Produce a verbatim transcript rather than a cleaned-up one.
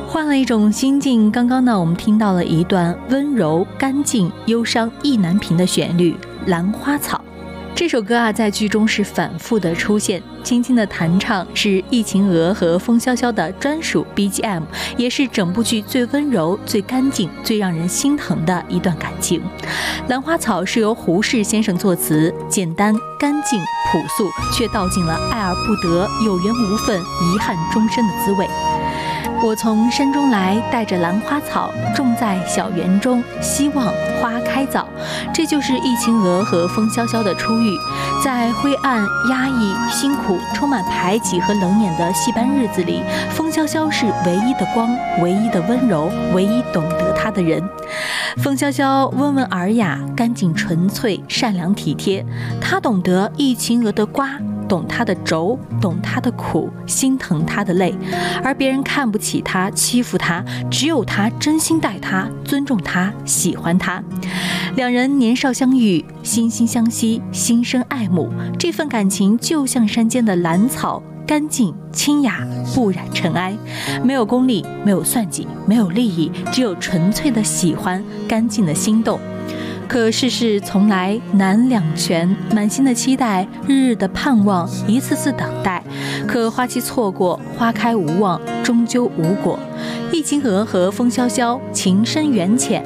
换了一种心境，刚刚呢，我们听到了一段温柔、干净、忧伤意难平的旋律《兰花草》。这首歌啊，在剧中是反复的出现，轻轻的弹唱是易秦娥和风萧萧的专属 B G M， 也是整部剧最温柔、最干净、最让人心疼的一段感情。《兰花草》是由胡适先生作词，简单、干净、朴素，却道尽了爱而不得、有缘无分、遗憾终身的滋味。我从山中来，带着兰花草，种在小园中，希望花开早。这就是易秦娥和风萧萧的初遇。在灰暗、压抑、辛苦、充满排挤和冷眼的戏班日子里，风萧萧是唯一的光，唯一的温柔，唯一懂得她的人。风萧萧温文尔雅，干净纯粹，善良体贴。她懂得易秦娥的瓜，懂她的轴，懂她的苦，心疼她的累。而别人看不起她，欺负她，只有她真心待她，尊重她，喜欢她。两人年少相遇，惺惺相惜，心生爱慕。这份感情就像山间的兰草，干净清雅，不染尘埃，没有功利，没有算计，没有利益，只有纯粹的喜欢，干净的心动。可世事从来难两全，满心的期待，日日的盼望，一次次等待，可花期错过，花开无望，终究无果。易秦娥和风萧萧情深缘浅，